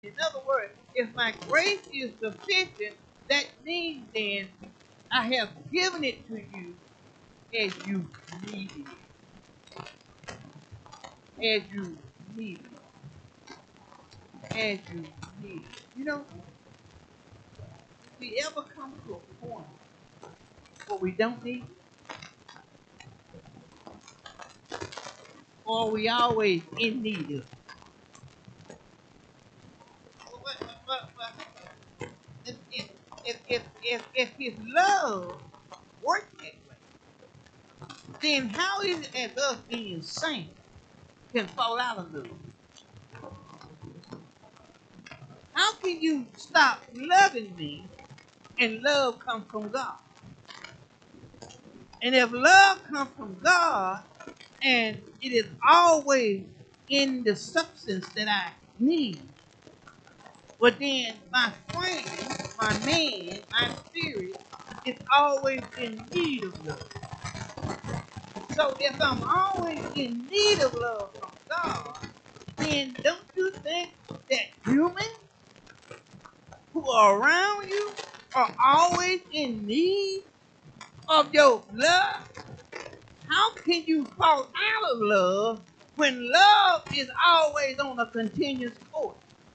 In other words, if my grace is sufficient, that means then I have given it to you as you need it. As you need it. As you need it. You know, if we ever come to a point where we don't need it, or we always in need of it. If his love worked that way, then how is it that us being saints can fall out of love? How can you stop loving me and love comes from God? And if love comes from God and it is always in the substance that I need, but then my friend, my man, my spirit is always in need of love. So if I'm always in need of love from God, then don't you think that humans who are around you are always in need of your love? How can you fall out of love when love is always on a continuous course?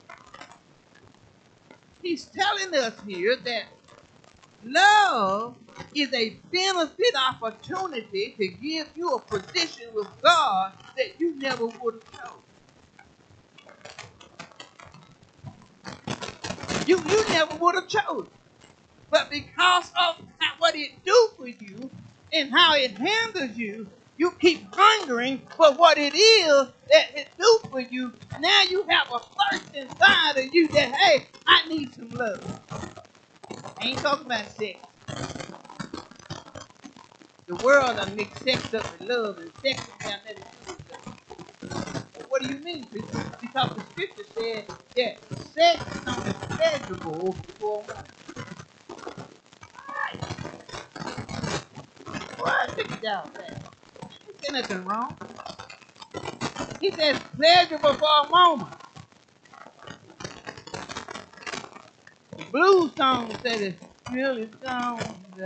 He's telling us here that love is a benefit opportunity to give you a position with God that you never would have chosen. You never would have chosen. But because of what it do for you and how it handles you, you keep hungering for what it is that it do for you. Now you have a thirst inside of you that, hey, I need some love. I ain't talking about sex. The world done mixed sex up with love, and sex is got nothing to do with love. What do you mean? Because the scripture said that sex is only pleasurable for a woman. What? Check it out, man. Ain't nothing wrong. He says pleasurable for a moment. The blues song said it's really strong.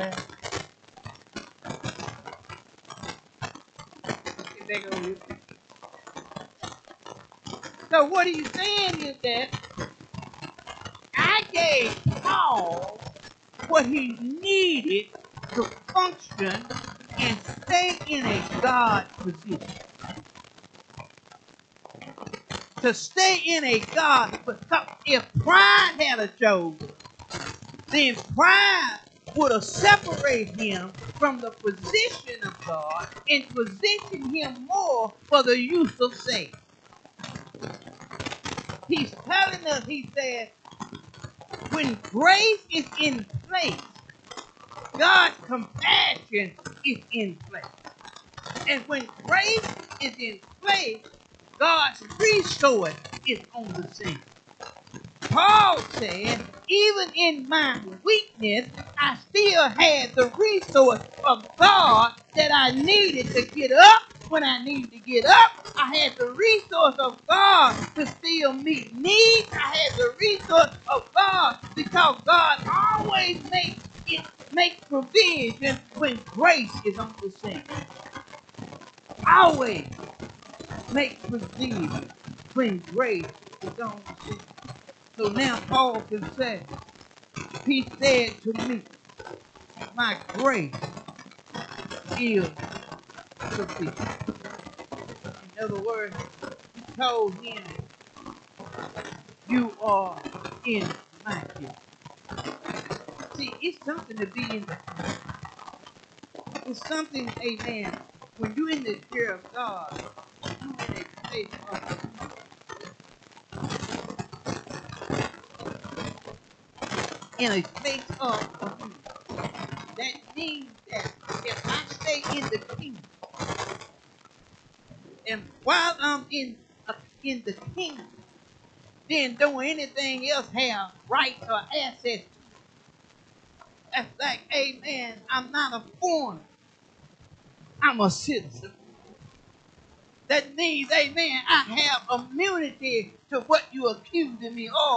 So what he's saying is that I gave Paul what he needed to function and stay in a God position. To stay in a God, because if pride had a chosen, then pride would have separated him from the position of God and positioned him more for the use of Satan. He's telling us, he said, when grace is in place, God's compassion is in place. And when grace is in place, God's resource is on the scene. Paul said, even in my weakness, I still had the resource of God that I needed to get up when I needed to get up. I had the resource of God to still meet needs. I had the resource of God because God always makes provision when grace is on the scene. Always makes provision when grace is on the scene. So now Paul can say, he said to me, my grace is sufficient. In other words, he told him, you are in my care. See, it's something to be in the care. It's something, amen, when you're in the care of God, you're in a place of community. That means that if I stay in the kingdom, and while I'm in the kingdom, then don't anything else have rights or access. That's like, amen, I'm not a foreigner. I'm a citizen. That means, amen, I have immunity to what you accusing me of.